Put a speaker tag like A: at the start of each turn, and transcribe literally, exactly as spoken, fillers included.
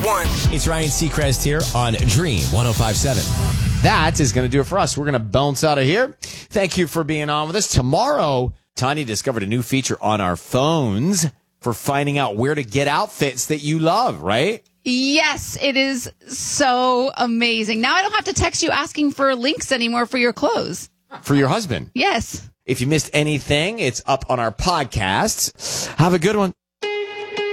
A: one.
B: It's Ryan Seacrest here on Dream one oh five point seven. That is going to do it for us. We're going to bounce out of here. Thank you for being on with us. Tomorrow, Tanya discovered a new feature on our phones for finding out where to get outfits that you love, right?
C: Yes, it is so amazing. Now I don't have to text you asking for links anymore for your clothes.
B: For your husband.
C: Yes.
B: If you missed anything, it's up on our podcasts. Have a good one.